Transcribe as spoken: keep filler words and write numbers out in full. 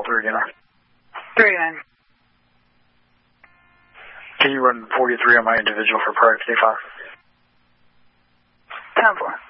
through again. three nine. Can you run forty-three on my individual for Park K five? ten four.